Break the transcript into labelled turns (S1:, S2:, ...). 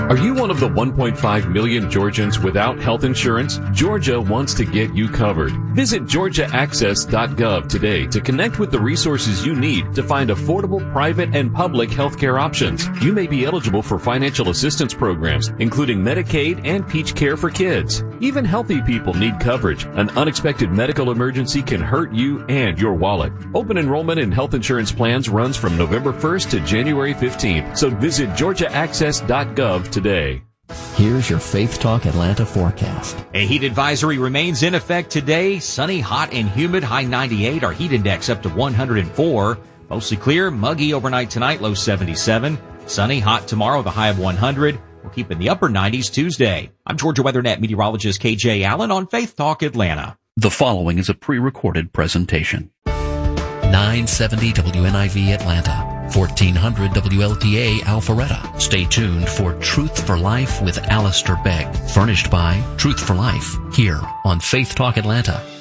S1: Are you one of the 1.5 million Georgians without health insurance? Georgia wants to get you covered. Visit georgiaaccess.gov today to connect with the resources you need to find affordable private and public health care options. You may be eligible for financial assistance programs, including Medicaid and Peach Care for Kids. Even healthy people need coverage. An unexpected medical emergency can hurt you and your wallet. Open enrollment in health insurance plans runs from November 1st to January 15th, so visit georgiaaccess.gov today.
S2: Here's your Faith Talk Atlanta forecast.
S3: A heat advisory remains in effect today. Sunny, hot, and humid, high 98. Our heat index up to 104. Mostly clear, muggy overnight tonight, low 77. Sunny, hot tomorrow, the high of 100. We'll keep in the upper 90s Tuesday. I'm Georgia WeatherNet meteorologist KJ Allen on Faith Talk Atlanta.
S4: The following is a pre-recorded presentation.
S2: 970 WNIV Atlanta. 1400 WLTA Alpharetta. Stay tuned for Truth for Life with Alistair Begg. Furnished by Truth for Life here on Faith Talk Atlanta.